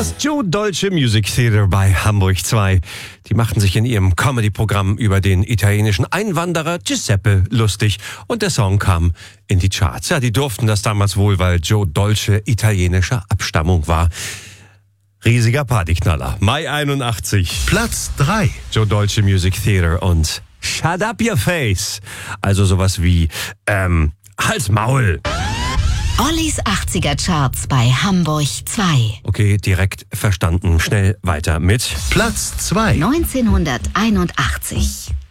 Das Joe Dolce Music Theater bei Hamburg 2. Die machten sich in ihrem Comedy-Programm über den italienischen Einwanderer Giuseppe lustig und der Song kam in die Charts. Ja, die durften das damals wohl, weil Joe Dolce italienischer Abstammung war. Riesiger Partyknaller. Mai 81. Platz 3. Joe Dolce Music Theater und Shut Up Your Face. Also sowas wie, Halt's Maul. Ollis 80er Charts bei Hamburg 2. Okay, direkt verstanden. Schnell weiter mit Platz 2. 1981.